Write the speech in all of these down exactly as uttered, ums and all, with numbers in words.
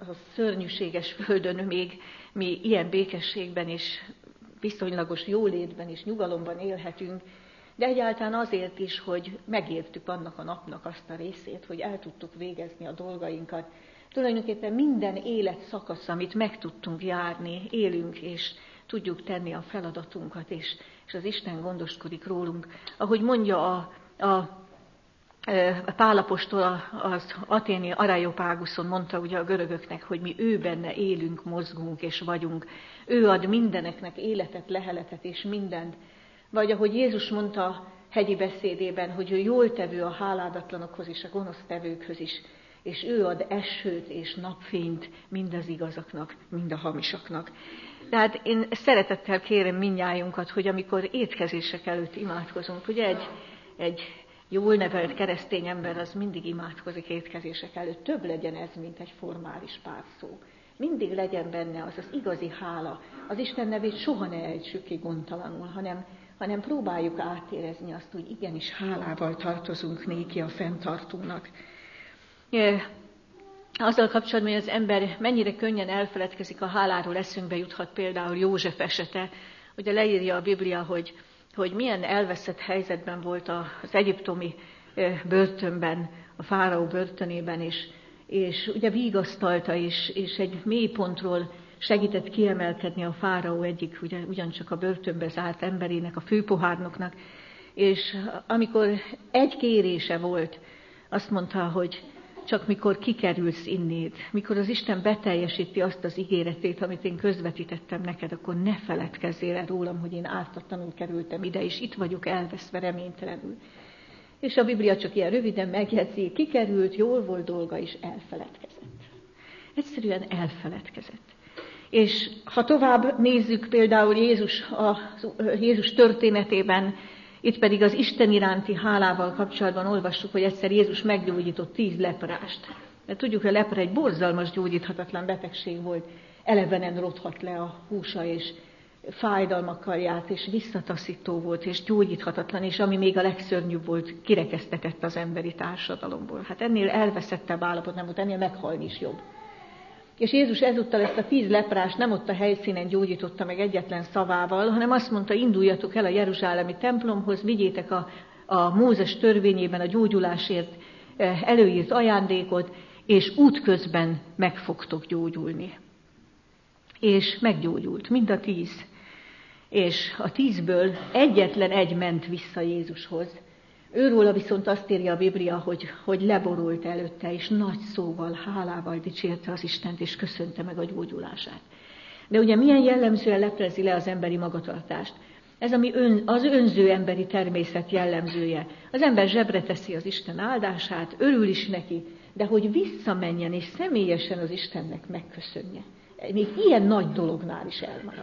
a szörnyűséges földön még mi ilyen békességben és viszonylagos jólétben és nyugalomban élhetünk, de egyáltalán azért is, hogy megértük annak a napnak azt a részét, hogy el tudtuk végezni a dolgainkat. Tulajdonképpen minden életszakasz, amit meg tudtunk járni, élünk és tudjuk tenni a feladatunkat, és, és az Isten gondoskodik rólunk. Ahogy mondja a, a Pál apostol az athéni Areopáguszon, mondta ugye a görögöknek, hogy mi ő benne élünk, mozgunk és vagyunk. Ő ad mindeneknek életet, leheletet és mindent. Vagy ahogy Jézus mondta hegyi beszédében, hogy ő jól tevő a háládatlanokhoz és a gonosz tevőkhöz is, és ő ad esőt és napfényt mind az igazaknak, mind a hamisaknak. Tehát én szeretettel kérem mindnyájunkat, hogy amikor étkezések előtt imádkozunk, ugye egy, egy jól nevelt keresztény ember az mindig imádkozik étkezések előtt, több legyen ez, mint egy formális pár szó. Mindig legyen benne az az igazi hála. Az Isten nevét soha ne ejtsük ki gondtalanul, hanem, hanem próbáljuk átérezni azt, hogy igenis hálával tartozunk néki a fenntartónak. Azzal kapcsolatban, hogy az ember mennyire könnyen elfeledkezik a háláról, eszünkbe juthat például József esete. Ugye leírja a Biblia, hogy, hogy milyen elveszett helyzetben volt az egyiptomi börtönben, a fáraó börtönében, és, és ugye vigasztalta, és, és egy mélypontról segített kiemelkedni a fáraó egyik, ugye, ugyancsak a börtönbe zárt emberének, a főpohárnoknak. És amikor egy kérése volt, azt mondta, hogy csak mikor kikerülsz innét, mikor az Isten beteljesíti azt az ígéretét, amit én közvetítettem neked, akkor ne feledkezzél el rólam, hogy én ártatlanul kerültem ide, és itt vagyok elveszve reménytelenül. És a Biblia csak ilyen röviden megjegyzi, kikerült, jól volt dolga, és elfeledkezett. Egyszerűen elfeledkezett. És ha tovább nézzük például Jézus, a, Jézus történetében, itt pedig az Isten iránti hálával kapcsolatban olvassuk, hogy egyszer Jézus meggyógyított tíz leprást. De tudjuk, hogy a lepra egy borzalmas, gyógyíthatatlan betegség volt. Elevenen rothadt le a húsa, és fájdalmakkal járt, és visszataszító volt, és gyógyíthatatlan, és ami még a legszörnyűbb volt, kirekesztetett az emberi társadalomból. Hát ennél elveszettebb állapot nem volt, ennél meghalni is jobb. És Jézus ezúttal ezt a tíz leprást nem ott a helyszínen gyógyította meg egyetlen szavával, hanem azt mondta, induljatok el a jeruzsálemi templomhoz, vigyétek a, a Mózes törvényében a gyógyulásért előírt ajándékot, és útközben meg fogtok gyógyulni. És meggyógyult, mind a tíz. És a tízből egyetlen egy ment vissza Jézushoz. Őróla viszont azt írja a Biblia, hogy, hogy leborult előtte, és nagy szóval, hálával dicsérte az Istent, és köszönte meg a gyógyulását. De ugye milyen jellemzően leplezi le az emberi magatartást? Ez ami ön, az önző emberi természet jellemzője. Az ember zsebre teszi az Isten áldását, örül is neki, de hogy visszamenjen és személyesen az Istennek megköszönje. Még ilyen nagy dolognál is elmarad.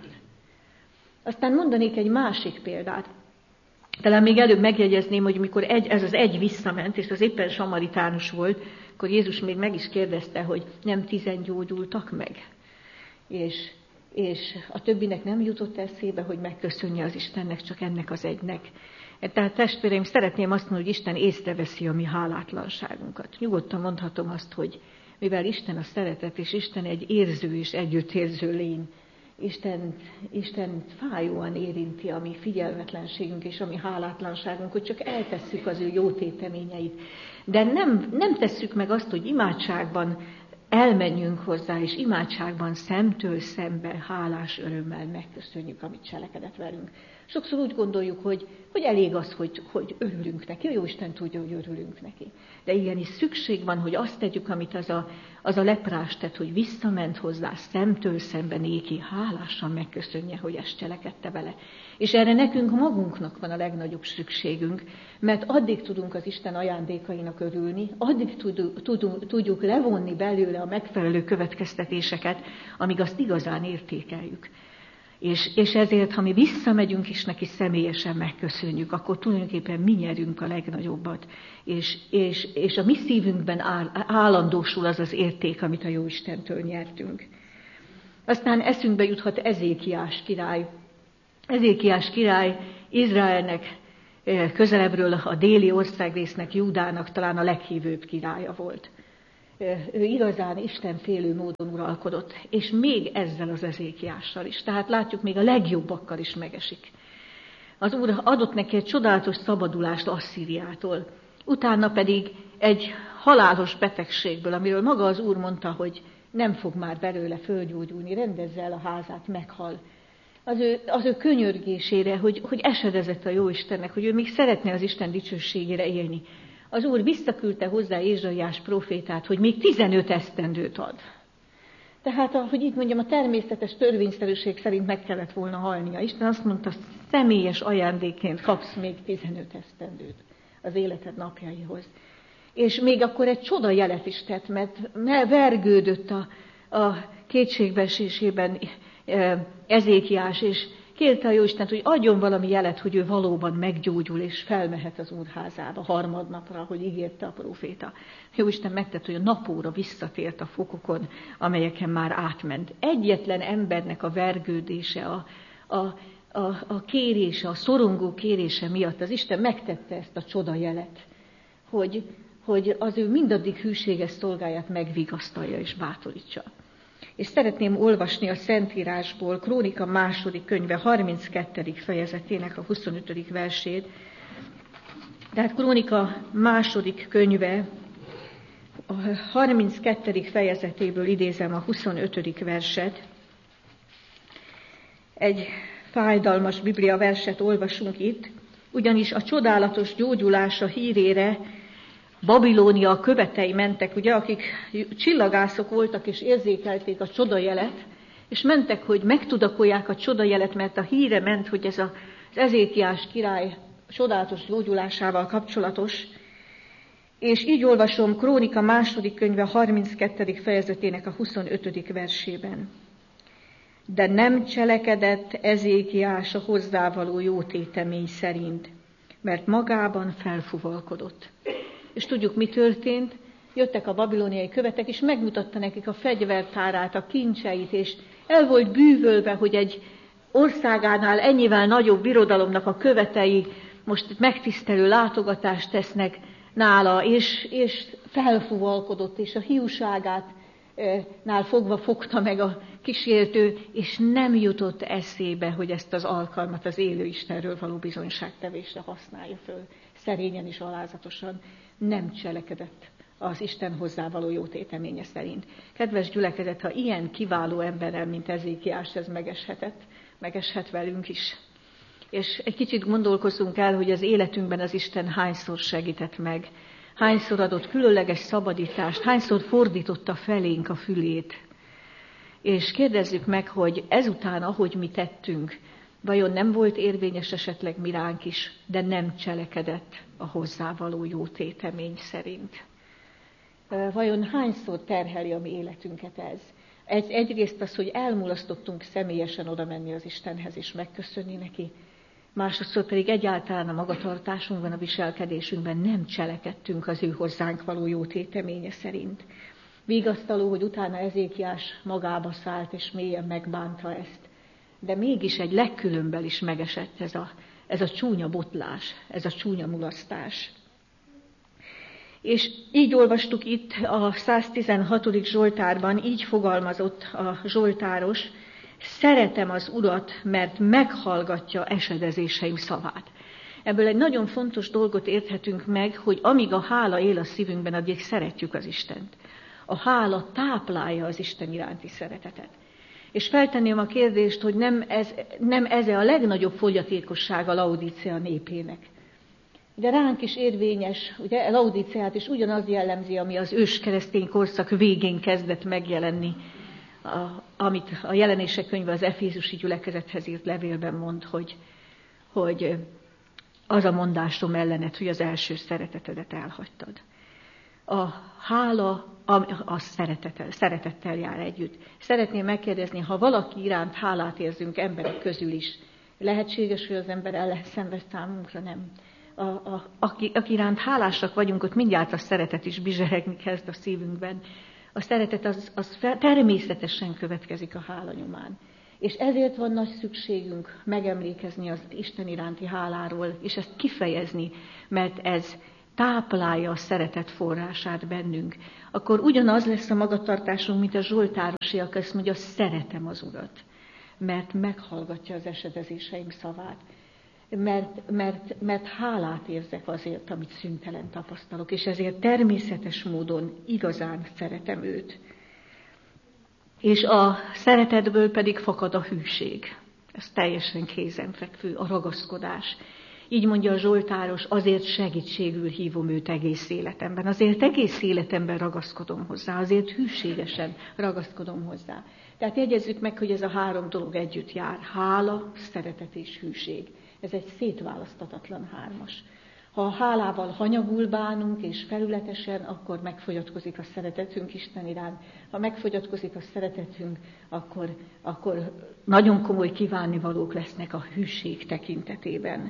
Aztán mondanék egy másik példát. Talán még előbb megjegyezném, hogy mikor egy, ez az egy visszament, és az éppen samaritánus volt, akkor Jézus még meg is kérdezte, hogy nem tizen gyógyultak meg. És, és a többinek nem jutott eszébe, hogy megköszönje az Istennek, csak ennek az egynek. Tehát testvéreim, szeretném azt mondani, hogy Isten észreveszi a mi hálátlanságunkat. Nyugodtan mondhatom azt, hogy mivel Isten a szeretet, és Isten egy érző és együttérző lény, Isten, Isten fájóan érinti a mi figyelmetlenségünk és a mi hálátlanságunk, hogy csak eltesszük az ő jó téteményeit. De nem, nem tesszük meg azt, hogy imádságban elmenjünk hozzá, és imádságban szemtől szembe hálás örömmel megköszönjük, amit cselekedett velünk. Sokszor úgy gondoljuk, hogy, hogy elég az, hogy, hogy örülünk neki. Jó Isten tudja, hogy örülünk neki. De igenis szükség van, hogy azt tegyük, amit az a, az a leprás tett, hogy visszament hozzá, szemtől szembe néki, hálásan megköszönje, hogy ezt cselekedte vele. És erre nekünk magunknak van a legnagyobb szükségünk, mert addig tudunk az Isten ajándékainak örülni, addig tudunk, tudunk, tudjuk levonni belőle a megfelelő következtetéseket, amíg azt igazán értékeljük. És, és ezért, ha mi visszamegyünk és neki személyesen megköszönjük, akkor tulajdonképpen mi nyerünk a legnagyobbat. És, és, és a mi szívünkben áll, állandósul az az érték, amit a Jóistentől nyertünk. Aztán eszünkbe juthat Ezékiás király. Ezékiás király Izraelnek közelebbről a déli országrésznek, Júdának talán a leghívőbb királya volt. ő igazán istenfélő módon uralkodott, és még ezzel az Ezékiással is. Tehát látjuk, még a legjobbakkal is megesik. Az Úr adott neki egy csodálatos szabadulást Asszíriától, utána pedig egy halálos betegségből, amiről maga az Úr mondta, hogy nem fog már belőle fölgyógyulni, rendezze el a házát, meghal. Az ő, az ő könyörgésére, hogy, hogy esedezett a Jóistennek, hogy ő még szeretne az Isten dicsőségére élni. Az Úr visszaküldte hozzá Ézsaiás prófétát, hogy még tizenöt esztendőt ad. Tehát, ahogy így mondjam, a természetes törvényszerűség szerint meg kellett volna halnia. Isten azt mondta, személyes ajándékként kapsz még tizenöt esztendőt az életed napjaihoz. És még akkor egy csoda jelet is tett, mert vergődött a, a kétségbeesésében Ezékiás, és kérte a Jóistent, hogy adjon valami jelet, hogy ő valóban meggyógyul, és felmehet az Úrházába harmadnapra, hogy ígérte a próféta. Jóisten megtett, hogy a napóra visszatért a fokokon, amelyeken már átment. Egyetlen embernek a vergődése, a, a, a, a kérése, a szorongó kérése miatt az Isten megtette ezt a csoda jelet, hogy, hogy az ő mindaddig hűséges szolgáját megvigasztalja és bátorítsa. És szeretném olvasni a Szentírásból, Krónika második könyve harminckettedik fejezetének a huszonötödik versét. Tehát Krónika második könyve a harminckettedik fejezetéből idézem a huszonötödik verset. Egy fájdalmas Biblia verset olvasunk itt, ugyanis a csodálatos gyógyulása hírére Babilónia követei mentek, ugye, akik csillagászok voltak és érzékelték a csodajelet, és mentek, hogy megtudakolják a csodajelet, mert a híre ment, hogy ez az Ezékiás király csodálatos gyógyulásával kapcsolatos. És így olvasom Krónika második könyve harminckettedik fejezetének a huszonötödik versében. De nem cselekedett Ezékiás a hozzávaló jó tétemény szerint, mert magában felfuvalkodott. És tudjuk, mi történt. Jöttek a babiloniai követek, és megmutatta nekik a fegyvertárát, a kincseit, és el volt bűvölve, hogy egy országánál ennyivel nagyobb birodalomnak a követei most megtisztelő látogatást tesznek nála, és, és felfuvalkodott, és a hiúságát nál fogva fogta meg a kísértő, és nem jutott eszébe, hogy ezt az alkalmat az élő Istenről való bizonyságtevésre használja föl. Szerényen és alázatosan nem cselekedett az Isten hozzá való jó téteménye szerint. Kedves gyülekezet, ha ilyen kiváló emberrel, mint Ezékiás, ez megeshetett, megeshet velünk is. És egy kicsit gondolkozzunk el, hogy az életünkben az Isten hányszor segített meg, hányszor adott különleges szabadítást, hányszor fordította felénk a fülét. És kérdezzük meg, hogy ezután, ahogy mi tettünk, vajon nem volt érvényes esetleg mi ránk is, de nem cselekedett a hozzávaló jó tétemény szerint. Vajon hányszor terheli a mi életünket ez? Egy, egyrészt az, hogy elmulasztottunk személyesen oda menni az Istenhez és megköszönni neki, másodszor pedig egyáltalán a magatartásunkban, a viselkedésünkben nem cselekedtünk az ő hozzánk való jó téteménye szerint. Vigasztaló, hogy utána Ezékiás magába szállt és mélyen megbánta ezt. De mégis egy legkülönbel is megesett ez a, ez a csúnya botlás, ez a csúnya mulasztás. És így olvastuk itt a száztizenhatodik Zsoltárban, így fogalmazott a zsoltáros, szeretem az Urat, mert meghallgatja esedezéseim szavát. Ebből egy nagyon fontos dolgot érthetünk meg, hogy amíg a hála él a szívünkben, addig szeretjük az Istent. A hála táplálja az Isten iránti szeretetet. És feltenném a kérdést, hogy nem ez, nem ez a legnagyobb fogyatékossága Laodicea népének. De ránk is érvényes, ugye Laodiceát is ugyanaz jellemzi, ami az őskeresztény korszak végén kezdett megjelenni, a, amit a Jelenések könyve az efézusi gyülekezethez írt levélben mond, hogy, hogy az a mondásom ellened, hogy az első szeretetedet elhagytad. A hála a, a szeretettel, szeretettel jár együtt. Szeretném megkérdezni, ha valaki iránt hálát érzünk emberek közül is, lehetséges, hogy az ember ellenszenved számunkra? Nem. A, a, aki, aki iránt hálásak vagyunk, ott mindjárt a szeretet is bizseregni kezd a szívünkben. A szeretet az, az fel, természetesen következik a hála nyomán. És ezért van nagy szükségünk megemlékezni az Isten iránti háláról, és ezt kifejezni, mert ez táplálja a szeretet forrását bennünk, akkor ugyanaz lesz a magatartásunk, mint a zsoltárosiak, azt mondja, szeretem az Urat, mert meghallgatja az esedezéseim szavát, mert, mert, mert hálát érzek azért, amit szüntelen tapasztalok, és ezért természetes módon igazán szeretem őt. És a szeretetből pedig fakad a hűség. Ez teljesen kézenfekvő, a ragaszkodás. Így mondja a zsoltáros, azért segítségül hívom őt egész életemben. Azért egész életemben ragaszkodom hozzá, azért hűségesen ragaszkodom hozzá. Tehát jegyezzük meg, hogy ez a három dolog együtt jár. Hála, szeretet és hűség. Ez egy szétválaszthatatlan hármas. Ha a hálával hanyagul bánunk és felületesen, akkor megfogyatkozik a szeretetünk Isten iránt. Ha megfogyatkozik a szeretetünk, akkor, akkor nagyon komoly kívánnivalók lesznek a hűség tekintetében.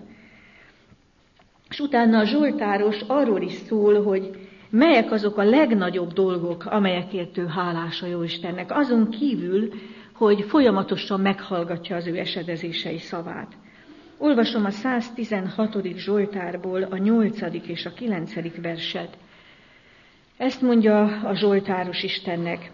És utána a zsoltáros arról is szól, hogy melyek azok a legnagyobb dolgok, amelyekért ő hálás a Jóistennek, azon kívül, hogy folyamatosan meghallgatja az ő esedezései szavát. Olvasom a száztizenhatodik zsoltárból a nyolcadik és a kilencedik verset. Ezt mondja a zsoltáros Istennek.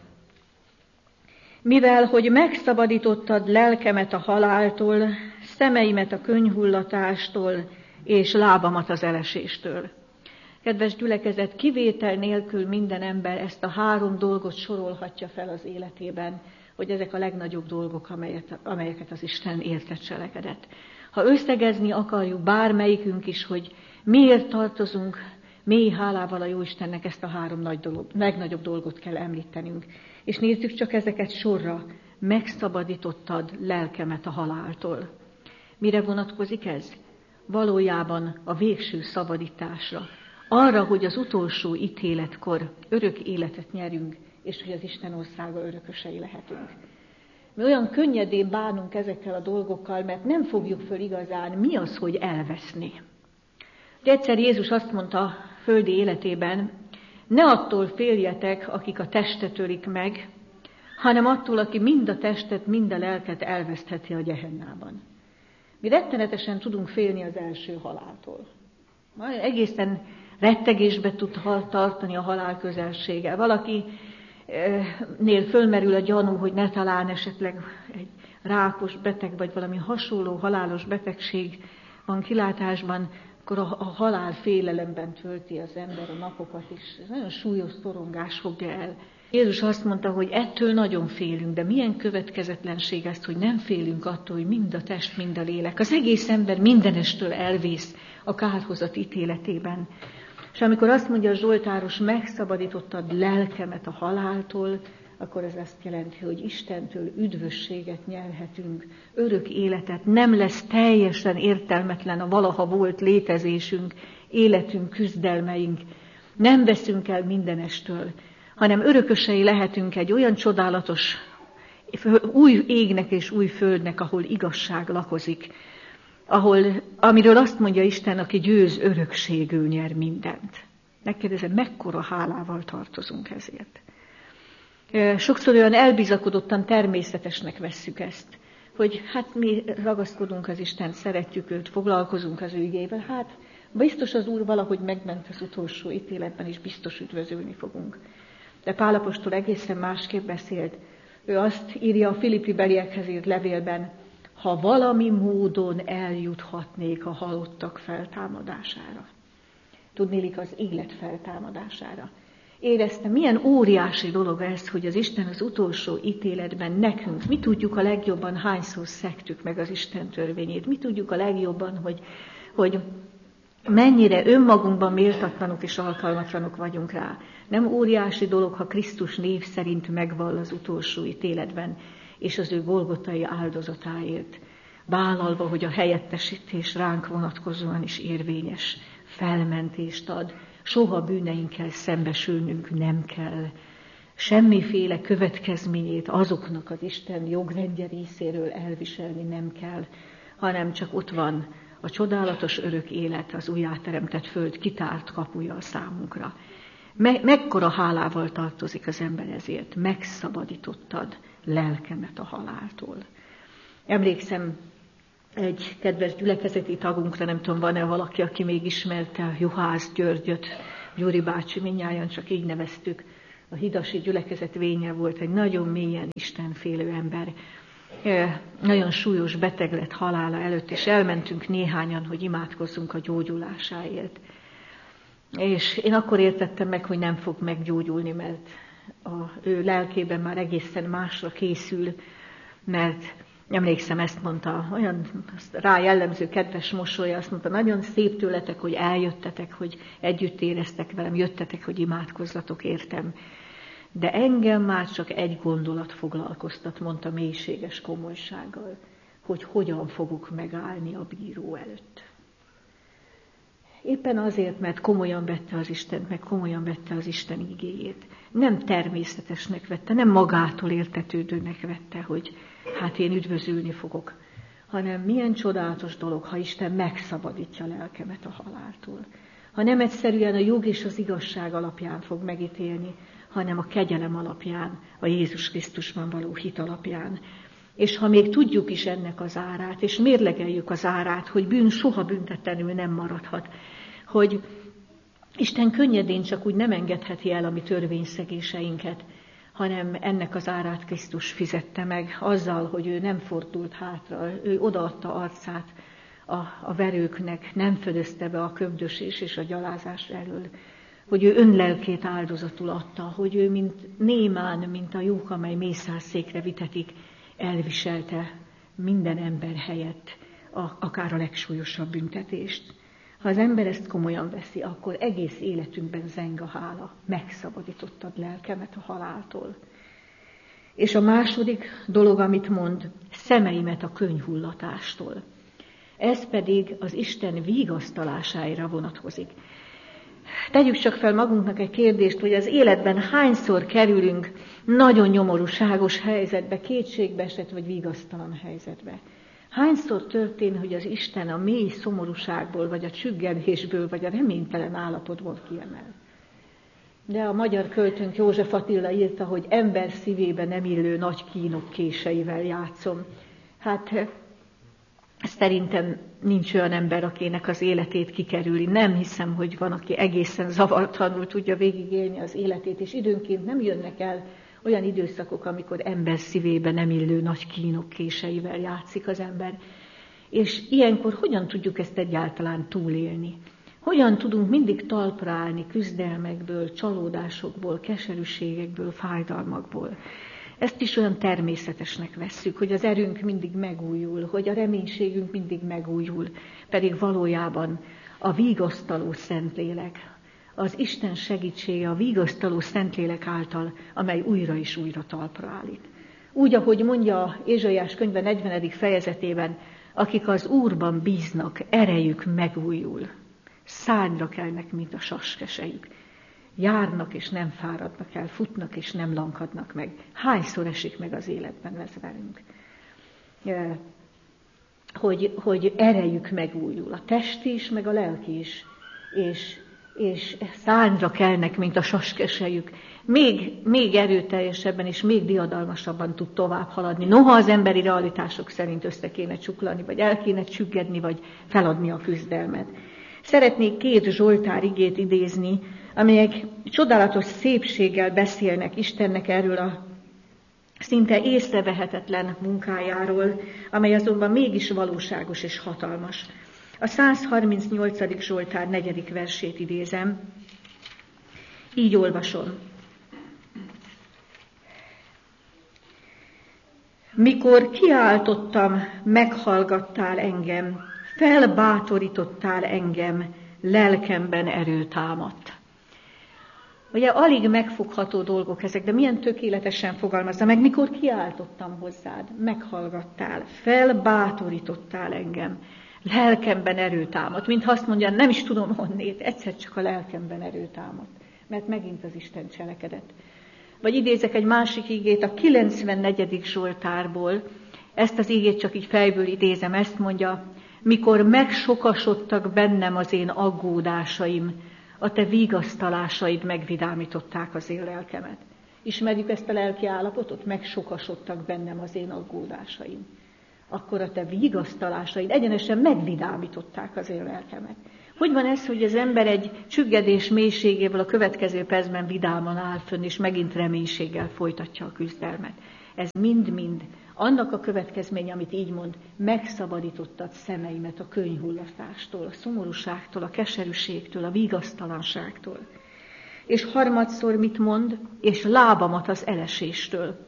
Mivel, hogy megszabadítottad lelkemet a haláltól, szemeimet a könnyhullatástól, és lábamat az eleséstől. Kedves gyülekezet, kivétel nélkül minden ember ezt a három dolgot sorolhatja fel az életében, hogy ezek a legnagyobb dolgok, amelyet, amelyeket az Isten értett cselekedett. Ha összegezni akarjuk bármelyikünk is, hogy miért tartozunk mély hálával a Jóistennek, ezt a három nagy dolog, legnagyobb dolgot kell említenünk. És nézzük csak ezeket sorra. Megszabadítottad lelkemet a haláltól. Mire vonatkozik ez? Valójában a végső szabadításra. Arra, hogy az utolsó ítéletkor örök életet nyerünk, és hogy az Isten országa örökösei lehetünk. Mi olyan könnyedén bánunk ezekkel a dolgokkal, mert nem fogjuk föl igazán, mi az, hogy elveszni. De egyszer Jézus azt mondta földi életében, ne attól féljetek, akik a testet ölik meg, hanem attól, aki mind a testet, mind a lelket elvesztheti a gyehennában. Mi rettenetesen tudunk félni az első haláltól. Egészen rettegésbe tud tartani a halál közelsége. Valakinél fölmerül a gyanú, hogy ne talán esetleg egy rákos beteg, vagy valami hasonló halálos betegség van kilátásban, akkor a, a halál félelemben tölti az ember a napokat is. Ez nagyon súlyos szorongás fogja el. Jézus azt mondta, hogy ettől nagyon félünk, de milyen következetlenség ezt, hogy nem félünk attól, hogy mind a test, mind a lélek. Az egész ember mindenestől elvész a kárhozat ítéletében. És amikor azt mondja a zsoltáros, megszabadítottad lelkemet a haláltól, akkor ez azt jelenti, hogy Istentől üdvösséget nyerhetünk, örök életet, nem lesz teljesen értelmetlen a valaha volt létezésünk, életünk, küzdelmeink. Nem veszünk el mindenestől, hanem örökösei lehetünk egy olyan csodálatos új égnek és új földnek, ahol igazság lakozik, ahol, amiről azt mondja Isten, aki győz, örökségül nyer mindent. Megkérdezem, mekkora hálával tartozunk ezért. Sokszor olyan elbizakodottan természetesnek vesszük ezt, hogy hát mi ragaszkodunk az Isten, szeretjük őt, foglalkozunk az ő igével, hát biztos az Úr valahogy megment az utolsó ítéletben, és biztos üdvözölni fogunk. De Pál apostol egészen másképp beszélt. Ő azt írja a Filippi beliekhez írt levélben, ha valami módon eljuthatnék a halottak feltámadására. Tudnélik, az élet feltámadására. Érezte, milyen óriási dolog ez, hogy az Isten az utolsó ítéletben nekünk, mi tudjuk a legjobban, hányszor szektük meg az Isten törvényét, mi tudjuk a legjobban, hogy, hogy mennyire önmagunkban méltatlanok és alkalmatlanok vagyunk rá. Nem óriási dolog, ha Krisztus név szerint megvall az utolsó ítéletben, és az ő golgotai áldozatáért, vállalva, hogy a helyettesítés ránk vonatkozóan is érvényes, felmentést ad, soha bűneinkkel szembesülnünk nem kell. Semmiféle következményét azoknak az Isten jogrendje részéről elviselni nem kell, hanem csak ott van a csodálatos örök élet, az újjáteremtett föld kitárt kapuja a számunkra. Me- mekkora hálával tartozik az ember ezért, megszabadítottad lelkemet a haláltól. Emlékszem, egy kedves gyülekezeti tagunkra, nem tudom, van-e valaki, aki még ismerte Juhász Györgyöt, Gyuri bácsi, mindnyájan csak így neveztük. A hidasi gyülekezet vénye volt, egy nagyon mélyen istenfélő ember. Nagyon súlyos beteg lett halála előtt, és elmentünk néhányan, hogy imádkozzunk a gyógyulásáért. És én akkor értettem meg, hogy nem fog meggyógyulni, mert a ő lelkében már egészen másra készül, mert emlékszem, ezt mondta, olyan rá jellemző kedves mosolya, azt mondta, nagyon szép tőletek, hogy eljöttetek, hogy együtt éreztek velem, jöttetek, hogy imádkozzatok értem. De engem már csak egy gondolat foglalkoztat, mondta mélységes komolysággal, hogy hogyan fogok megállni a bíró előtt. Éppen azért, mert komolyan vette az Istent, meg komolyan vette az Isten igéjét. Nem természetesnek vette, nem magától értetődőnek vette, hogy hát én üdvözülni fogok, hanem milyen csodálatos dolog, ha Isten megszabadítja lelkemet a haláltól. Ha nem egyszerűen a jog és az igazság alapján fog megítélni, hanem a kegyelem alapján, a Jézus Krisztusban való hit alapján. És ha még tudjuk is ennek az árát, és mérlegeljük az árát, hogy bűn soha büntetlenül nem maradhat, hogy Isten könnyedén csak úgy nem engedheti el a mi törvényszegéseinket, hanem ennek az árát Krisztus fizette meg azzal, hogy ő nem fordult hátra, ő odaadta arcát a, a verőknek, nem fedezte be a köbdösés és a gyalázás elől, hogy ő önlelkét áldozatul adta, hogy ő mint Némán, mint a juh, amely mészárszékre vitetik, elviselte minden ember helyett a, akár a legsúlyosabb büntetést. Ha az ember ezt komolyan veszi, akkor egész életünkben zeng a hála. Megszabadítottad lelkemet a haláltól. És a második dolog, amit mond, szemeimet a könyhullatástól. Ez pedig az Isten vigasztalására vonatkozik. Tegyük csak fel magunknak egy kérdést, hogy az életben hányszor kerülünk nagyon nyomorúságos helyzetbe, kétségbeesett vagy vigasztalan helyzetbe. Hányszor történt, hogy az Isten a mély szomorúságból, vagy a csüggedésből, vagy a reménytelen állapotból kiemel. De a magyar költőnk József Attila írta, hogy ember szívébe nem illő nagy kínok késeivel játszom. Hát szerintem nincs olyan ember, akinek az életét kikerüli. Nem hiszem, hogy van, aki egészen zavartalanul tudja végigélni az életét, és időnként nem jönnek el olyan időszakok, amikor ember szívébe nem illő nagy kínok késeivel játszik az ember. És ilyenkor hogyan tudjuk ezt egyáltalán túlélni? Hogyan tudunk mindig talpra állni küzdelmekből, csalódásokból, keserűségekből, fájdalmakból? Ezt is olyan természetesnek vesszük, hogy az erőnk mindig megújul, hogy a reménységünk mindig megújul, pedig valójában a vigasztaló Szentlélek, az Isten segítsége a vigasztaló Szentlélek által, amely újra és újra talpra állít. Úgy, ahogy mondja Ézsaiás könyve negyvenedik fejezetében, akik az Úrban bíznak, erejük megújul, szárnyra kelnek, mint a saskesejük. Járnak és nem fáradnak el, futnak és nem lankadnak meg. Hányszor esik meg az életben ez velünk? Hogy, hogy erejük megújul, a testi is, meg a lelki is, és, és szárnyra kelnek, mint a saskesejük. Még, még erőteljesebben és még diadalmasabban tud tovább haladni. Noha az emberi realitások szerint össze kéne csuklani, vagy el kéne csüggedni, vagy feladni a küzdelmet. Szeretnék két Zsoltár igét idézni, amelyek csodálatos szépséggel beszélnek Istennek erről a szinte észrevehetetlen munkájáról, amely azonban mégis valóságos és hatalmas. A száz harmincnyolcadik Zsoltár negyedik versét idézem, így olvasom. Mikor kiáltottam, meghallgattál engem, felbátorítottál engem, lelkemben erő támadt. Ugye alig megfogható dolgok ezek, de milyen tökéletesen fogalmazza meg, mikor kiáltottam hozzád, meghallgattál, felbátorítottál engem, lelkemben erő támadt. Mintha azt mondja, nem is tudom honnét, egyszer csak a lelkemben erő támadt, mert megint az Isten cselekedett. Vagy idézek egy másik igét a kilencvennegyedik Zsoltárból, ezt az igét csak így fejből idézem, ezt mondja, mikor megsokasodtak bennem az én aggódásaim, a te vigasztalásaid megvidámították az én lelkemet. Ismerjük ezt a lelki állapotot? Megsokasodtak bennem az én aggódásaim. akkor a te vigasztalásaid egyenesen megvidámították az én lelkemet. Hogy van ez, hogy az ember egy csüggedés mélységéből a következő percben vidáman áll fönn, és megint reménységgel folytatja a küzdelmet? Ez mind-mind annak a következménye, amit így mond, megszabadítottad szemeimet a könyhullatástól, a szomorúságtól, a keserűségtől, a vigasztalanságtól. És harmadszor mit mond? És lábamat az eleséstől.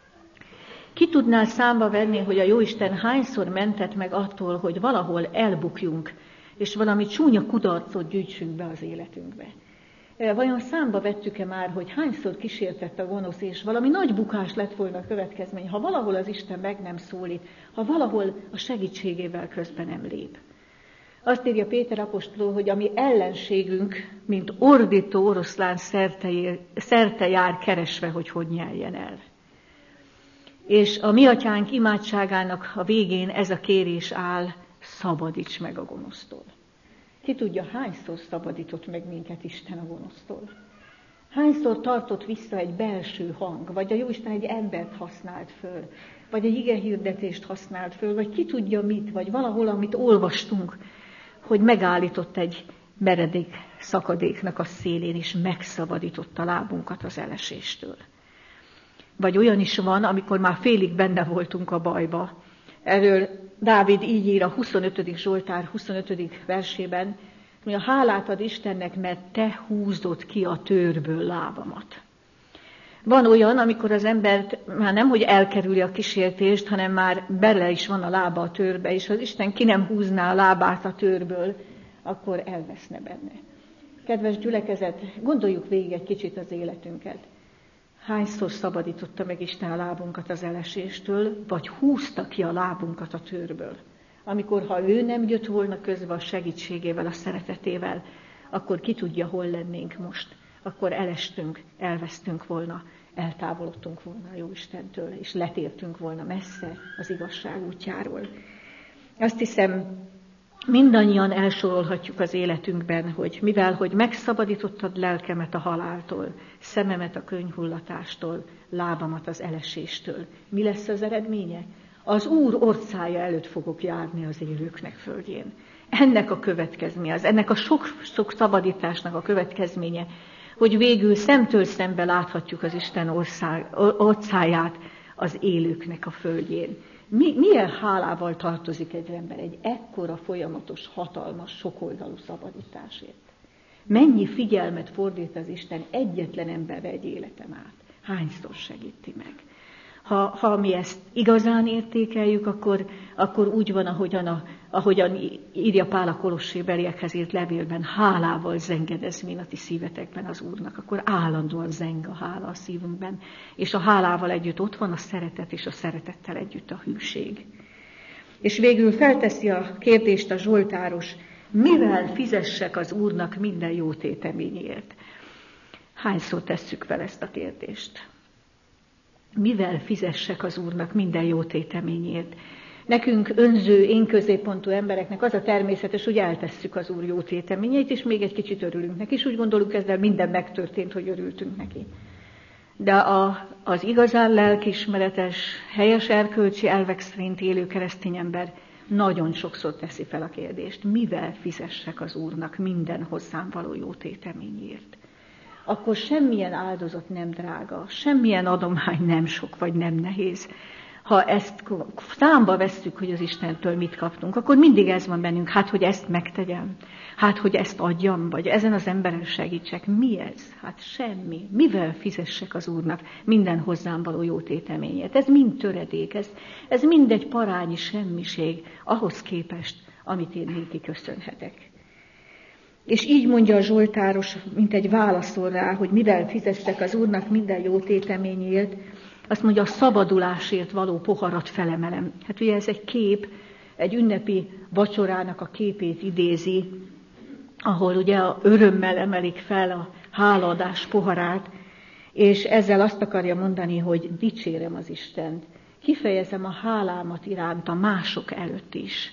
Ki tudnál számba venni, hogy a Jóisten hányszor mentett meg attól, hogy valahol elbukjunk, és valami csúnya kudarcot gyűjtsünk be az életünkbe? Vajon számba vettük-e már, hogy hányszor kísértett a gonosz, és valami nagy bukás lett volna a következmény, ha valahol az Isten meg nem szólít, ha valahol a segítségével közben nem lép? Azt írja Péter apostol, hogy a mi ellenségünk, mint ordító oroszlán szerte, szerte jár keresve, hogy hogy nyeljen el. És a mi atyánk imádságának a végén ez a kérés áll, szabadíts meg a gonosztól. Ki tudja, hányszor szabadított meg minket Isten a gonosztól? Hányszor tartott vissza egy belső hang, vagy a Jóisten egy embert használt föl, vagy egy igehirdetést használt föl, vagy ki tudja mit, vagy valahol, amit olvastunk, hogy megállított egy meredék szakadéknak a szélén, és megszabadította lábunkat az eleséstől. Vagy olyan is van, amikor már félig benne voltunk a bajba. Erről Dávid így ír a huszonötödik Zsoltár huszonötödik versében, hogy a hálát ad Istennek, mert te húzdod ki a tőrből lábamat. Van olyan, amikor az embert már nem, hogy elkerüli a kísértést, hanem már bele is van a lába a tőrbe, és ha az Isten ki nem húzná a lábát a tőrből, akkor elveszne benne. Kedves gyülekezet, gondoljuk végig egy kicsit az életünket. Hányszor szabadította meg Isten a lábunkat az eleséstől, vagy húzta ki a lábunkat a tőrből? Amikor, ha ő nem jött volna közbe a segítségével, a szeretetével, akkor ki tudja, hol lennénk most. Akkor elestünk, elvesztünk volna, eltávolodtunk volna a Jóistentől, és letértünk volna messze az igazság útjáról. Azt hiszem, mindannyian elsorolhatjuk az életünkben, hogy mivel, hogy megszabadítottad lelkemet a haláltól, szememet a könyhullatástól, lábamat az eleséstől. Mi lesz az eredménye? Az Úr orcája előtt fogok járni az élőknek földjén. Ennek a következménye, az ennek a sok-sok szabadításnak a következménye, hogy végül szemtől szembe láthatjuk az Isten ország, orcáját az élőknek a földjén. Mi, milyen hálával tartozik egy ember egy ekkora folyamatos, hatalmas, sokoldalú szabadításért? Mennyi figyelmet fordít az Isten egyetlen emberre egy életen át? Hányszor segíti meg? Ha, ha mi ezt igazán értékeljük, akkor, akkor úgy van, ahogyan, a, ahogyan írja Pál a kolossébeliekhez írt levélben, hálával zengedezvén a ti szívetekben az Úrnak, akkor állandóan zeng a hála a szívünkben, és a hálával együtt ott van a szeretet, és a szeretettel együtt a hűség. És végül felteszi a kérdést a zsoltáros, mivel fizessek az Úrnak minden jó téteményért? Hányszor tesszük fel ezt a kérdést? Mivel fizessek az Úrnak minden jó téteményért? Nekünk önző, én középpontú embereknek az a természetes, hogy eltesszük az Úr jó téteményeit, és még egy kicsit örülünk neki, és úgy gondoljuk, ezzel minden megtörtént, hogy örültünk neki. De a, az igazán lelkiismeretes, helyes erkölcsi elvek szerint élő keresztény ember nagyon sokszor teszi fel a kérdést, mivel fizessek az Úrnak minden hozzám való jó téteményért? Akkor semmilyen áldozat nem drága, semmilyen adomány nem sok vagy nem nehéz. Ha ezt számba vesszük, hogy az Istentől mit kaptunk, akkor mindig ez van bennünk, hát, hogy ezt megtegyem, hát, hogy ezt adjam, vagy ezen az emberen segítsek. Mi ez? Hát semmi. Mivel fizessek az Úrnak minden hozzám való jó téteményért? Ez mind töredék, ez, ez mind egy parányi semmiség ahhoz képest, amit én néki köszönhetek. És így mondja a zsoltáros, mint egy válaszol rá, hogy mivel fizessek az Úrnak minden jó téteményért, azt mondja, a szabadulásért való poharat felemelem. Hát ugye ez egy kép, egy ünnepi vacsorának a képét idézi, ahol ugye a örömmel emelik fel a hálaadás poharát, és ezzel azt akarja mondani, hogy dicsérem az Istent, kifejezem a hálámat iránta mások előtt is.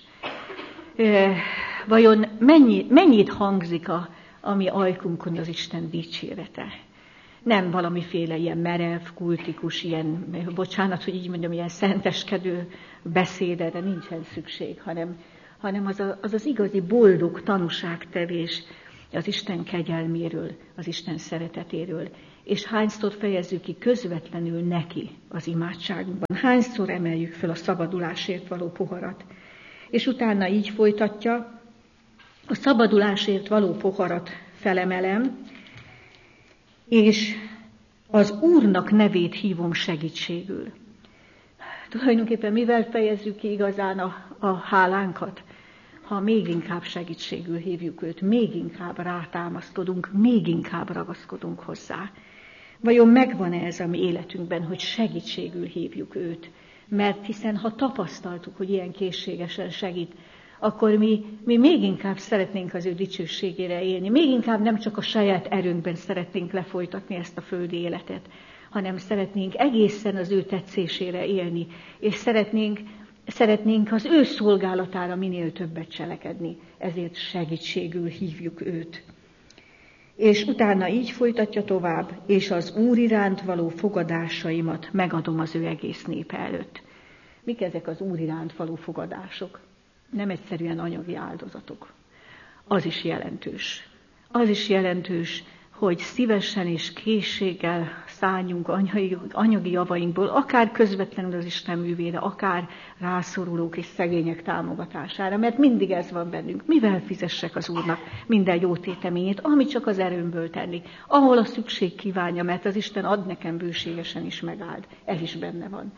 Vajon mennyi, mennyit hangzik a, a mi ajkunkon az Isten dicsérete? Nem valamiféle ilyen merev, kultikus, ilyen, bocsánat, hogy így mondjam, ilyen szenteskedő beszédre nincsen szükség, hanem, hanem az, a, az az igazi boldog tanúságtevés az Isten kegyelméről, az Isten szeretetéről. És hányszor fejezzük ki közvetlenül neki az imádságunkban, hányszor emeljük fel a szabadulásért való poharat. És utána így folytatja, a szabadulásért való poharat felemelem, és az Úrnak nevét hívom segítségül. Tulajdonképpen mivel fejezzük ki igazán a, a hálánkat? Ha még inkább segítségül hívjuk őt, még inkább rátámaszkodunk, még inkább ragaszkodunk hozzá. Vajon megvan-e ez a mi életünkben, hogy segítségül hívjuk őt? Mert hiszen ha tapasztaltuk, hogy ilyen készségesen segít, akkor mi, mi még inkább szeretnénk az ő dicsőségére élni. Még inkább nem csak a saját erőnkben szeretnénk lefolytatni ezt a földi életet, hanem szeretnénk egészen az ő tetszésére élni, és szeretnénk, szeretnénk az ő szolgálatára minél többet cselekedni. Ezért segítségül hívjuk őt. És utána így folytatja tovább, és az Úr iránt való fogadásaimat megadom az ő egész népe előtt. Mik ezek az Úr iránt való fogadások? Nem egyszerűen anyagi áldozatok. Az is jelentős. Az is jelentős, hogy szívesen és készséggel szálljunk anyagi, anyagi javainkból, akár közvetlenül az Isten művére, akár rászorulók és szegények támogatására, mert mindig ez van bennünk. Mivel fizessek az Úrnak minden jó téteményét, amit csak az erőmből tenni, ahol a szükség kívánja, mert az Isten ad nekem bőségesen is megáld. Ez is benne van.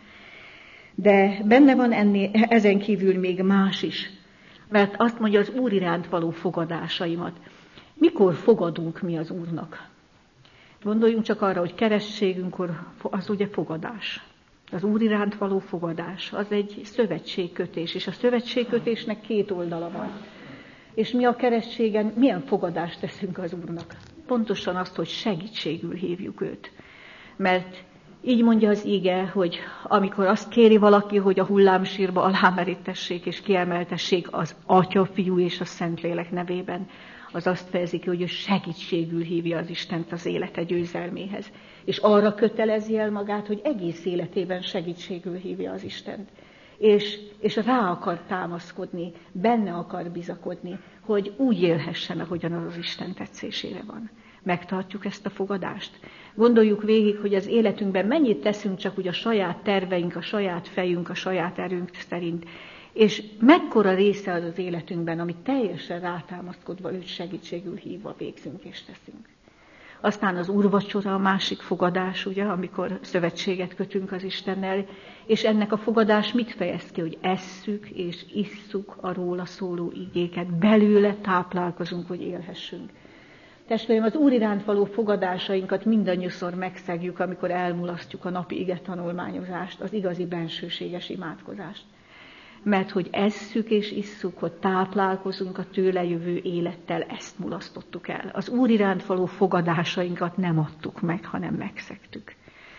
De benne van ennél, ezen kívül még más is, mert azt mondja, az Úr iránt való fogadásaimat. Mikor fogadunk mi az Úrnak? Gondoljunk csak arra, hogy keresztségünkkor az ugye fogadás. Az Úr iránt való fogadás, az egy szövetségkötés, és a szövetségkötésnek két oldala van. És mi a keresztségen milyen fogadást teszünk az Úrnak? Pontosan azt, hogy segítségül hívjuk őt. Mert így mondja az ige, hogy amikor azt kéri valaki, hogy a hullámsírba alámerítessék és kiemeltessék az Atya, Fiú és a Szentlélek nevében, az azt fejezi ki, hogy ő segítségül hívja az Istent az élete győzelméhez. És arra kötelezi el magát, hogy egész életében segítségül hívja az Istent. És, és rá akar támaszkodni, benne akar bizakodni, hogy úgy élhessen, ahogyan az az Isten tetszésére van. Megtartjuk ezt a fogadást. Gondoljuk végig, hogy az életünkben mennyit teszünk csak úgy a saját terveink, a saját fejünk, a saját erőnk szerint, és mekkora része az az életünkben, amit teljesen rátámaszkodva őt segítségül hívva végzünk és teszünk. Aztán az úrvacsora a másik fogadás, ugye, amikor szövetséget kötünk az Istennel, és ennek a fogadás mit fejez ki, hogy esszük és isszuk a róla szóló igéket, belőle táplálkozunk, hogy élhessünk. Testvérem, az Úr iránt való fogadásainkat mindannyiszor megszegjük, amikor elmulasztjuk a napi ige tanulmányozást, az igazi bensőséges imádkozást. Mert hogy esszük és isszuk, hogy táplálkozunk a tőle jövő élettel, ezt mulasztottuk el. Az Úr iránt való fogadásainkat nem adtuk meg, hanem megszegtük.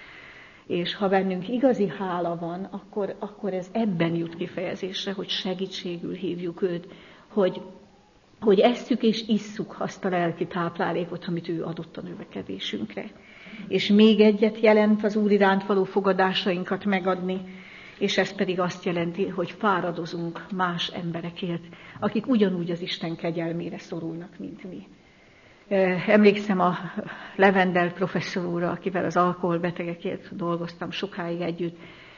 És ha bennünk igazi hála van, akkor, akkor ez ebben jut kifejezésre, hogy segítségül hívjuk őt, hogy, hogy esszük és isszuk azt a lelki táplálékot, amit ő adott a növekedésünkre. És még egyet jelent az Úr iránt való fogadásainkat megadni, és ez pedig azt jelenti, hogy fáradozunk más emberekért, akik ugyanúgy az Isten kegyelmére szorulnak, mint mi. Emlékszem a Levendel professzor úrra, akivel az alkoholbetegekért dolgoztam sokáig együtt.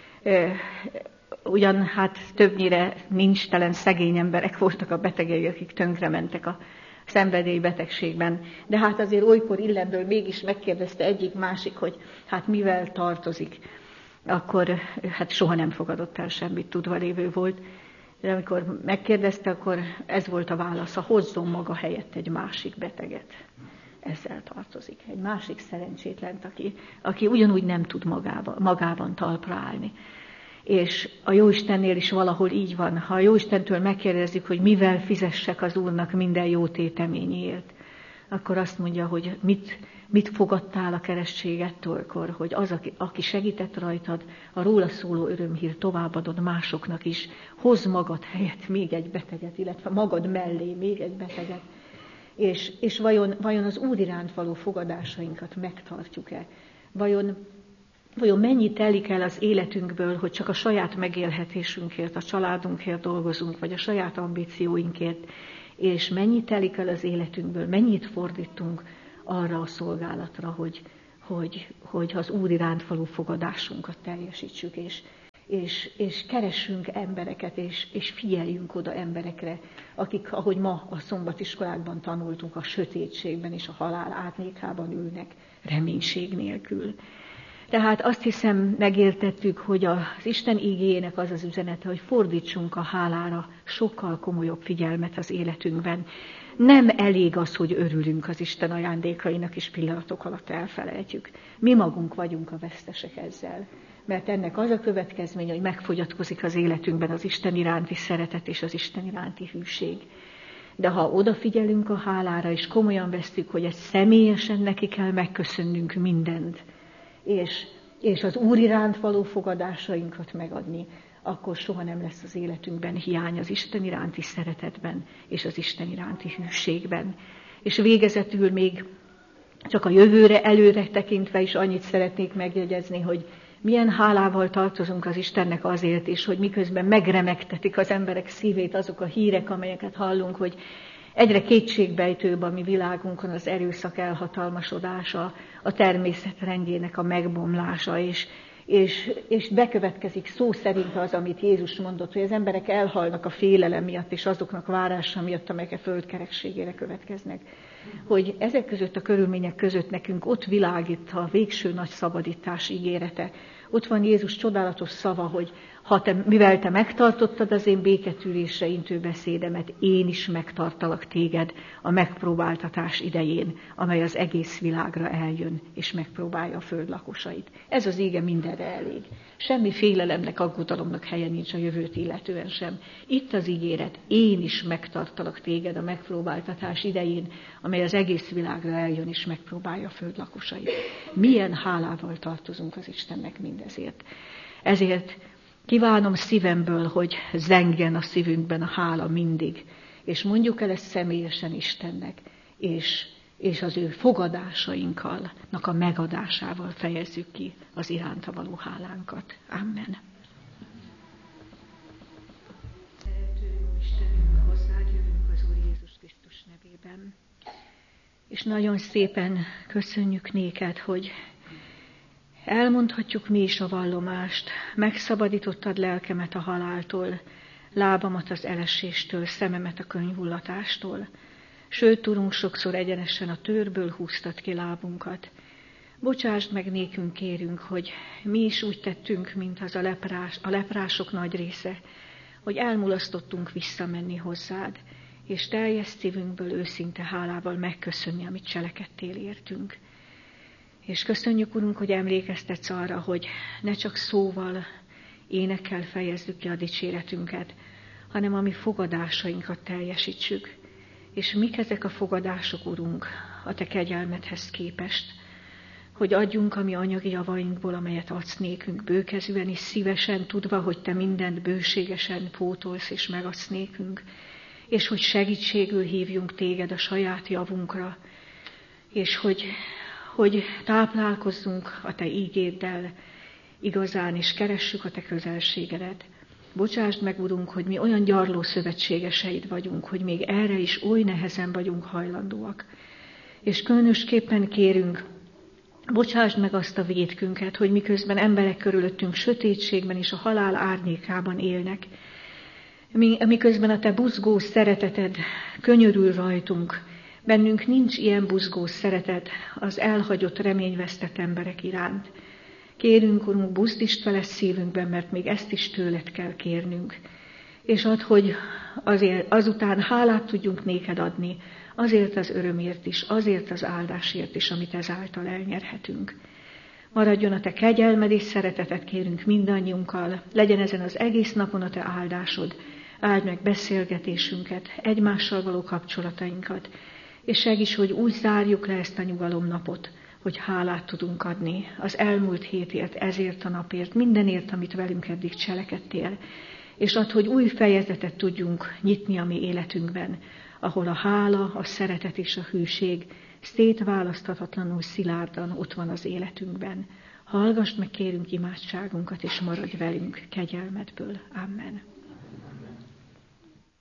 Ugyan hát többnyire nincstelen szegény emberek voltak a betegei, akik tönkrementek a szenvedélybetegségben. De hát azért olykor illemből mégis megkérdezte egyik-másik, hogy hát mivel tartozik. Akkor hát soha nem fogadott el semmit, tudva lévő volt. De amikor megkérdezte, akkor ez volt a válasza, hozzon maga helyett egy másik beteget. Ezzel tartozik. Egy másik szerencsétlent, aki, aki ugyanúgy nem tud magában, magában talpra állni. És a Jóistennél is valahol így van. Ha a Jóistentől megkérdezzük, hogy mivel fizessek az Úrnak minden jó téteményért, akkor azt mondja, hogy mit, mit fogadtál a keresztségettől, hogy az, aki, aki segített rajtad, a róla szóló örömhír továbbadod másoknak is, hozz magad helyett még egy beteget, illetve magad mellé még egy beteget. És, és vajon, vajon az Úr iránt való fogadásainkat megtartjuk-e? Vajon, vajon mennyi telik el az életünkből, hogy csak a saját megélhetésünkért, a családunkért dolgozunk, vagy a saját ambícióinkért, és mennyi telik el az életünkből, mennyit fordítunk arra a szolgálatra, hogy, hogy, hogy az Úr iránt való fogadásunkat teljesítsük, és, és, és keressünk embereket, és, és figyeljünk oda emberekre, akik, ahogy ma a szombatiskolákban tanultunk, a sötétségben és a halál árnyékában ülnek reménység nélkül. Tehát azt hiszem, megértettük, hogy az Isten igéjének az az üzenete, hogy fordítsunk a hálára sokkal komolyabb figyelmet az életünkben. Nem elég az, hogy örülünk az Isten ajándékainak, és pillanatok alatt elfelejtjük. Mi magunk vagyunk a vesztesek ezzel. Mert ennek az a következménye, hogy megfogyatkozik az életünkben az Isten iránti szeretet és az Isten iránti hűség. De ha odafigyelünk a hálára, és komolyan vesztük, hogy ezt személyesen neki kell megköszönnünk mindent, és, és az Úr iránt való fogadásainkat megadni, akkor soha nem lesz az életünkben hiány az Isten iránti szeretetben és az Isten iránti hűségben. És végezetül még csak a jövőre előre tekintve is annyit szeretnék megjegyezni, hogy milyen hálával tartozunk az Istennek azért is, hogy miközben megremegtetik az emberek szívét azok a hírek, amelyeket hallunk, hogy egyre kétségbejtőbb a mi világunkon az erőszak elhatalmasodása, a természet rendjének a megbomlása, és, és, és bekövetkezik szó szerint az, amit Jézus mondott, hogy az emberek elhalnak a félelem miatt, és azoknak várása miatt, amelyek a földkerekségére következnek. Hogy ezek között a körülmények között nekünk ott világít a végső nagy szabadítás ígérete. Ott van Jézus csodálatos szava, hogy ha te, mivel te megtartottad az én béketűrésre intő beszédemet, én is megtartalak téged a megpróbáltatás idején, amely az egész világra eljön, és megpróbálja a föld lakosait. Ez az ége mindenre elég. Semmi félelemnek, aggodalomnak helye nincs a jövőt illetően sem. Itt az ígéret, én is megtartalak téged a megpróbáltatás idején, amely az egész világra eljön, és megpróbálja a föld lakosait. Milyen hálával tartozunk az Istennek mindezért. Ezért kívánom szívemből, hogy zengjen a szívünkben a hála mindig, és mondjuk el ezt személyesen Istennek, és, és az ő fogadásainkkal, a megadásával fejezzük ki az iránta való hálánkat. Amen. Szerető Istenünk, hozzád jövünk az Úr Jézus Krisztus nevében, és nagyon szépen köszönjük néked, hogy elmondhatjuk mi is a vallomást, megszabadítottad lelkemet a haláltól, lábamat az eleséstől, szememet a könyhullatástól. Sőt, Urunk, sokszor egyenesen a tőrből húztad ki lábunkat. Bocsásd meg nékünk, kérünk, hogy mi is úgy tettünk, mint az a, leprás, a leprások nagy része, hogy elmulasztottunk visszamenni hozzád, és teljes szívünkből őszinte hálával megköszönni, amit cselekedtél értünk. És köszönjük, Urunk, hogy emlékeztetsz arra, hogy ne csak szóval, énekkel fejezzük ki a dicséretünket, hanem a mi fogadásainkat teljesítsük. És mik ezek a fogadások, Urunk, a te kegyelmedhez képest, hogy adjunk a mi anyagi javainkból, amelyet adsz nékünk bőkezűen és szívesen, tudva, hogy te mindent bőségesen pótolsz és megadsz nékünk, és hogy segítségül hívjunk téged a saját javunkra, és hogy hogy táplálkozzunk a te ígéddel igazán, és keressük a te közelségedet. Bocsásd meg, Urunk, hogy mi olyan gyarló szövetségeseid vagyunk, hogy még erre is oly nehezen vagyunk hajlandóak. És különösképpen kérünk, bocsásd meg azt a vétkünket, hogy miközben emberek körülöttünk sötétségben és a halál árnyékában élnek, miközben a te buzgó szereteted könyörül rajtunk, bennünk nincs ilyen buzgó szeretet az elhagyott, reményvesztett emberek iránt. Kérünk, Urunk, buzdítsd fel ezt szívünkben, mert még ezt is tőled kell kérnünk. És add, hogy azért, azután hálát tudjunk néked adni, azért az örömért is, azért az áldásért is, amit ezáltal elnyerhetünk. Maradjon a te kegyelmed és szeretetet kérünk mindannyiunkkal, legyen ezen az egész napon a te áldásod, áld meg beszélgetésünket, egymással való kapcsolatainkat, és segíts, hogy úgy zárjuk le ezt a nyugalomnapot, hogy hálát tudunk adni az elmúlt hétért, ezért a napért, mindenért, amit velünk eddig cselekedtél, és add, hogy új fejezetet tudjunk nyitni a mi életünkben, ahol a hála, a szeretet és a hűség szétválaszthatatlanul szilárdan ott van az életünkben. Hallgassd meg, kérünk, imádságunkat, és maradj velünk kegyelmedből. Amen.